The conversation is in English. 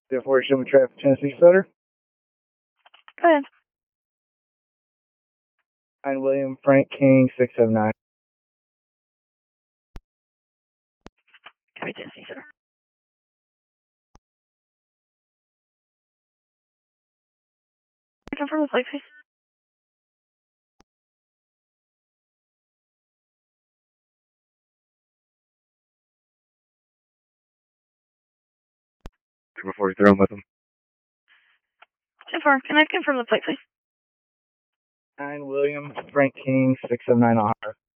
Therefore, show me traffic, Tennessee Sutter. Go ahead. I'm William Frank King, 679. Copy, Tennessee Sutter. Confirm the plate, please. Before you throw them with them. 10-4, can I confirm the plate, please? I'm William Frank King, 679 Ohio.